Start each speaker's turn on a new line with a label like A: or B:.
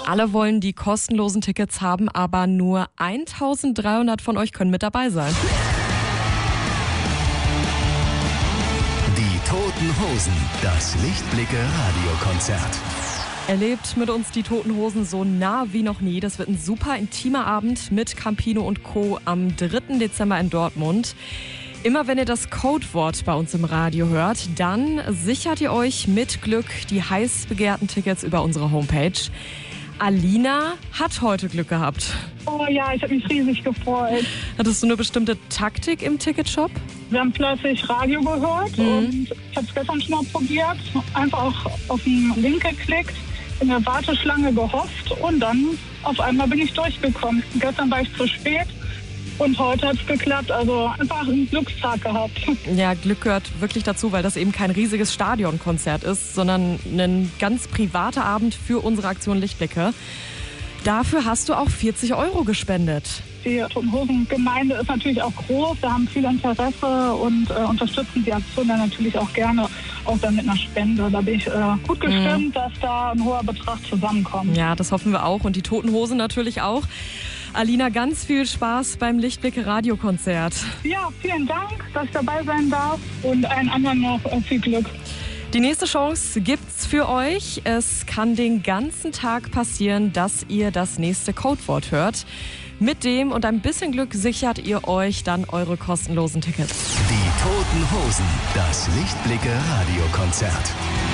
A: Alle wollen die kostenlosen Tickets haben, aber nur 1300 von euch können mit dabei sein.
B: Die Toten Hosen, das Lichtblicke-Radiokonzert.
A: Erlebt mit uns die Toten Hosen so nah wie noch nie. Das wird ein super intimer Abend mit Campino und Co. am 3. Dezember in Dortmund. Immer wenn ihr das Codewort bei uns im Radio hört, dann sichert ihr euch mit Glück die heiß begehrten Tickets über unsere Homepage. Alina hat heute Glück gehabt.
C: Oh ja, ich habe mich riesig gefreut.
A: Hattest du eine bestimmte Taktik im Ticketshop?
C: Wir haben fleißig Radio gehört und ich habe es gestern schon mal probiert. Einfach auf den Link geklickt, in der Warteschlange gehofft und dann auf einmal bin ich durchgekommen. Gestern war ich zu spät und heute hat es geklappt. Also einfach einen Glückstag gehabt.
A: Ja, Glück gehört wirklich dazu, weil das eben kein riesiges Stadionkonzert ist, sondern ein ganz privater Abend für unsere Aktion Lichtblicke. Dafür hast du auch 40 € gespendet.
C: Die Toten Hosen Gemeinde ist natürlich auch groß, wir haben viel Interesse und unterstützen die Aktion dann natürlich auch gerne, auch dann mit einer Spende. Da bin ich gut gestimmt, dass da ein hoher Betrag zusammenkommt.
A: Ja, das hoffen wir auch und die Toten Hosen natürlich auch. Alina, ganz viel Spaß beim Lichtblicke Radiokonzert.
C: Ja, vielen Dank, dass ich dabei sein darf und allen anderen noch viel Glück.
A: Die nächste Chance gibt's für euch. Es kann den ganzen Tag passieren, dass ihr das nächste Codewort hört. Mit dem und ein bisschen Glück sichert ihr euch dann eure kostenlosen Tickets.
B: Die Toten Hosen, das Lichtblicke Radiokonzert.